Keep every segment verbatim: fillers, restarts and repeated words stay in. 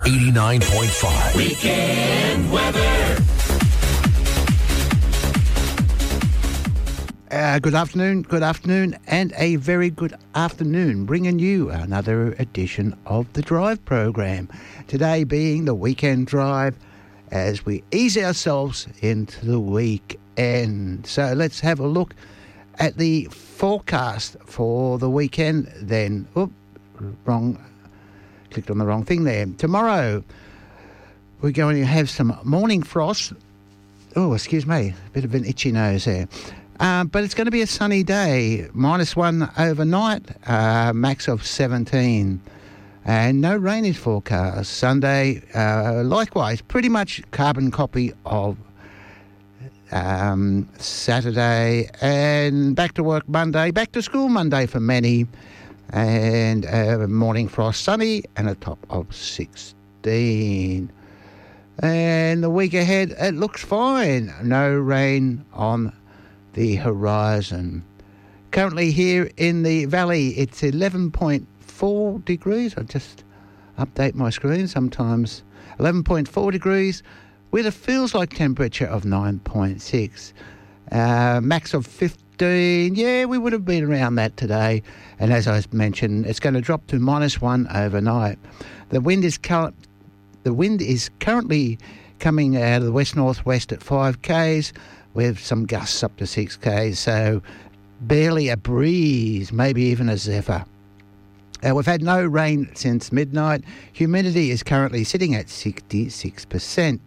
eighty-nine point five. Weekend weather. Uh, good afternoon, good afternoon, and a very good afternoon, bringing you another edition of the Drive program. Today being the weekend drive as we ease ourselves into the weekend. So let's have a look at the forecast for the weekend then. Oop, wrong, clicked on the wrong thing there. Tomorrow we're going to have some morning frost. Oh, excuse me, a bit of an itchy nose there. Uh, but it's going to be a sunny day, minus one overnight, uh, max of seventeen. And no rain is forecast. Sunday, uh, likewise, pretty much carbon copy of um, Saturday. And back to work Monday, back to school Monday for many. And uh, morning frost, sunny, and a top of sixteen. And the week ahead, it looks fine. No rain on the horizon. Currently here in the valley, it's eleven point four degrees. I just update my screen sometimes. eleven point four degrees with a feels like temperature of nine point six. Uh, max of fifteen. Yeah, we would have been around that today. And as I mentioned, it's going to drop to minus one overnight. The wind is cur- the wind is currently coming out of the west-northwest at five kays, with some gusts up to six kays, so barely a breeze, maybe even a zephyr. Uh, we've had no rain since midnight. Humidity is currently sitting at sixty-six percent.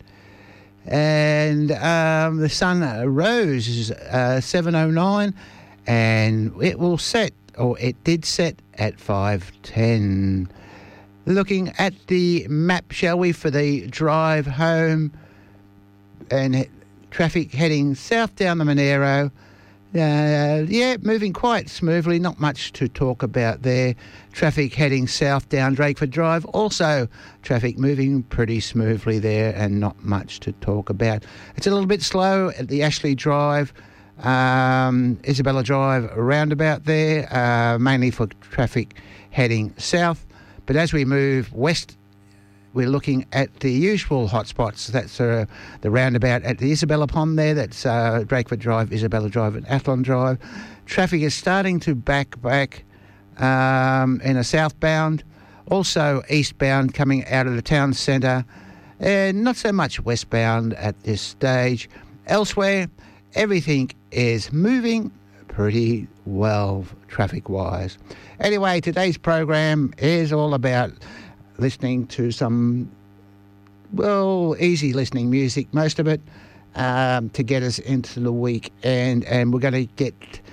And um, the sun rose uh, seven oh nine, and it will set, or it did set at five ten. Looking at the map, shall we, for the drive home, and traffic heading south down the Monero. Uh, yeah, moving quite smoothly, not much to talk about there. Traffic heading south down Drakeford Drive, also traffic moving pretty smoothly there and not much to talk about. It's a little bit slow at the Ashley Drive, um, Isabella Drive roundabout there, uh, mainly for traffic heading south. But as we move west, we're looking at the usual hotspots. That's uh, the roundabout at the Isabella Pond there. That's uh, Drakeford Drive, Isabella Drive and Athlon Drive. Traffic is starting to back back um, in a southbound. Also eastbound coming out of the town centre. And not so much westbound at this stage. Elsewhere, everything is moving pretty well traffic-wise. Anyway, today's program is all about listening to some, well, easy listening music, most of it, um, to get us into the week. And, and we're going to get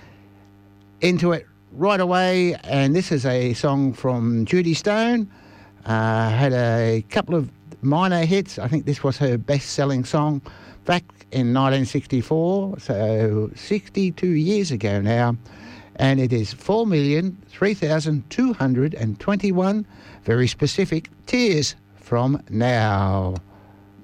into it right away. And this is a song from Judy Stone. Uh, had a couple of minor hits. I think this was her best-selling song back in nineteen sixty-four, so sixty-two years ago now. And it is four million three thousand two hundred twenty-one, very specific, Tears from Now.